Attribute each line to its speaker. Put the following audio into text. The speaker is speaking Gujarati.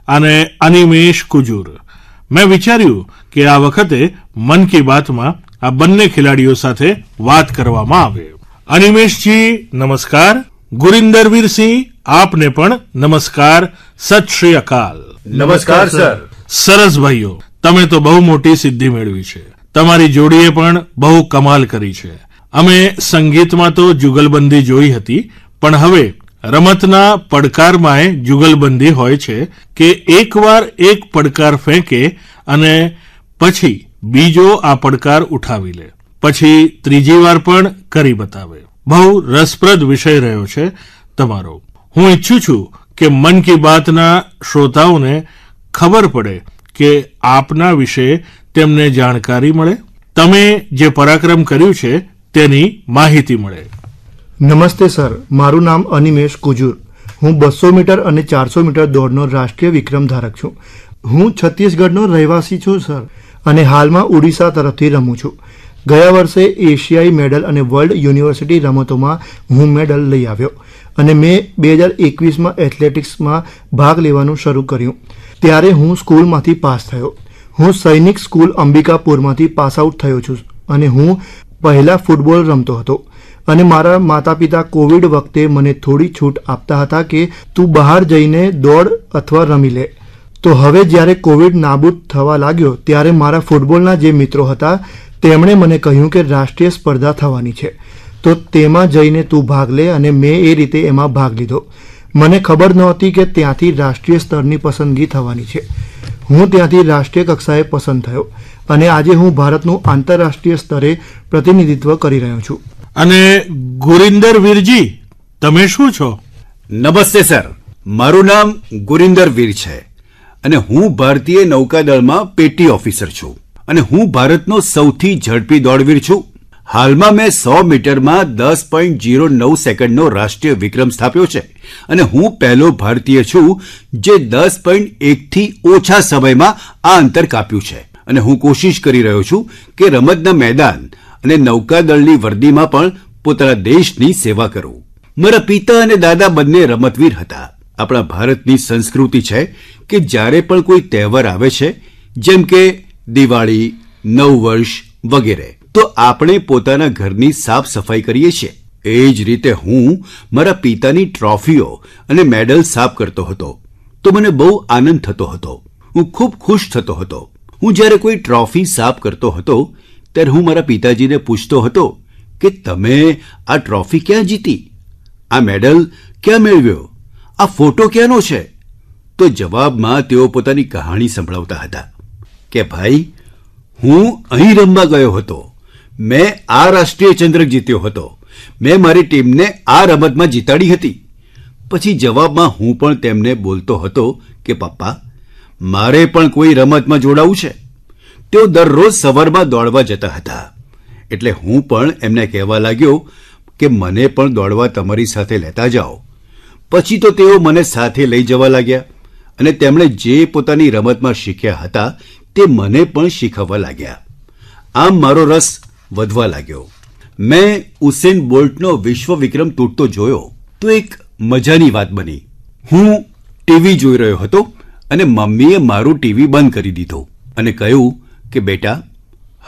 Speaker 1: અને અનિમેશ કુજુર. મેં વિચાર્યું કે આ વખતે મન કી બાતમાં આ બંને ખેલાડીઓ સાથે વાત કરવામાં આવે. અનિમેશજી નમસ્કાર. ગુરિન્દરવીરસિંહ આપને પણ નમસ્કાર. સત શ્રી અકાલ.
Speaker 2: નમસ્કાર સર.
Speaker 1: સરસ ભાઈઓ, તમે તો બહુ મોટી સિદ્ધિ મેળવી છે. તમારી જોડીએ પણ બહુ કમાલ કરી છે. અમે સંગીતમાં તો જુગલબંધી જોઈ હતી, પણ હવે રમતના પડકારમાંય જુગલબંધી હોય છે કે એકવાર એક પડકાર ફેંકે અને પછી બીજો આ પડકાર ઉઠાવી લે, પછી ત્રીજી વાર પણ કરી બતાવે. બહુ રસપ્રદ વિષય રહ્યો છે તમારો. હું ઈચ્છું છું કે મન કી બાતના શ્રોતાઓને ખબર પડે કે આપના વિશે તેમને જાણકારી મળે, તમે જે પરાક્રમ કર્યું છે તેની માહિતી મળે.
Speaker 3: નમસ્તે સર, મારું નામ અનિમેશ કુજુર. હું 200 મીટર અને 400 મીટર દોડનો રાષ્ટ્રીય વિક્રમ ધારક છું. હું છત્તીસગઢનો રહેવાસી છું સર, અને હાલમાં ઓડિશા તરફથી રમું છું. ગયા વર્ષે એશિયાઈ મેડલ અને વર્લ્ડ યુનિવર્સિટી રમતોમાં હું મેડલ લઈ આવ્યો, અને મેં 2021માં એથ્લેટિક્સમાં ભાગ લેવાનું શરૂ કર્યું. ત્યારે હું સ્કૂલમાંથી પાસ થયો. હું સૈનિક સ્કૂલ અંબિકાપુરમાંથી પાસ આઉટ થયો છું, અને હું પહેલા ફૂટબોલ રમતો હતો. અને મારા માતા પિતા કોવિડ વખતે મને થોડી છૂટ આપતા હતા કે તું બહાર જઈને દોડ અથવા રમી લે. તો હવે જ્યારે કોવિડ નાબૂદ થવા લાગ્યો ત્યારે મારા ફૂટબોલના જે મિત્રો હતા તેમણે મને કહ્યું કે રાષ્ટ્રીય સ્પર્ધા થવાની છે, તો તેમાં જઈને તું ભાગ લે, અને મેં એ રીતે એમાં ભાગ લીધો. મને ખબર નહોતી કે ત્યાંથી રાષ્ટ્રીય સ્તરની પસંદગી થવાની છે. હું ત્યાંથી રાષ્ટ્રીય કક્ષાએ પસંદ થયો, અને આજે હું ભારતનું આંતરરાષ્ટ્રીય સ્તરે પ્રતિનિધિત્વ કરી રહ્યો છું.
Speaker 1: અને ગુરિન્દરવીરજી, તમે શું છો?
Speaker 2: નમસ્તે સર, મારું નામ ગુરિન્દરવીર છે, અને હું ભારતીય નૌકાદળમાં પેટી ઓફિસર છું, અને હું ભારતનો સૌથી ઝડપી દોડવીર છું. હાલમાં મેં 100 મીટરમાં 10.09 સેકન્ડનો રાષ્ટ્રીય વિક્રમ સ્થાપ્યો છે, અને હું પહેલો ભારતીય છું જે 10.1 થી ઓછા સમયમાં આ અંતર કાપ્યું છે. અને હું કોશિશ કરી રહ્યો છું કે રમતના મેદાન અને નૌકાદળની વર્દીમાં પણ પોતાના દેશની સેવા કરું. મારા પિતા અને દાદા બંને રમતવીર હતા. આપણા ભારતની સંસ્કૃતિ છે કે જ્યારે પણ કોઈ તહેવાર આવે છે, જેમ કે દિવાળી, નવ વર્ષ વગેરે, તો આપણે પોતાના ઘરની સાફ સફાઈ કરીએ છીએ. એ જ રીતે હું મારા પિતાની ટ્રોફીઓ અને મેડલ સાફ કરતો હતો, તો મને બહુ આનંદ થતો હતો. હું ખૂબ ખુશ થતો હતો. હું જ્યારે કોઈ ટ્રોફી સાફ કરતો હતો ત્યારે હું મારા પિતાજીને પૂછતો હતો કે તમે આ ટ્રોફી ક્યાં જીતી, આ મેડલ ક્યાં મેળવ્યો, આ ફોટો ક્યાંનો છે? તો જવાબમાં તેઓ પોતાની કહાણી સંભળાવતા હતા કે ભાઈ, હું અહીં રમવા ગયો હતો, મેં આ રાષ્ટ્રીય ચંદ્રક જીત્યો હતો, મેં મારી ટીમને આ રમતમાં જીતાડી હતી. પછી જવાબમાં હું પણ તેમને બોલતો હતો કે પપ્પા, મારે પણ કોઈ રમતમાં જોડાવું છે. તેઓ દરરોજ સવારમાં દોડવા જતા હતા, એટલે હું પણ એમને કહેવા લાગ્યો કે મને પણ દોડવા તમારી સાથે લેતા જાઓ. પછી તો તેઓ મને સાથે લઈ જવા લાગ્યા, અને તેમણે જે પોતાની રમતમાં શીખ્યા હતા તે મને પણ શીખવવા લાગ્યા. આમ મારો રસ વધવા લાગ્યો. મેં ઉસેન બોલ્ટનો વિશ્વ વિક્રમ તૂટતો જોયો તો એક મજાની વાત બની. હું ટીવી જોઈ રહ્યો હતો, અને મમ્મીએ મારું ટીવી બંધ કરી દીધું અને કહ્યું કે બેટા,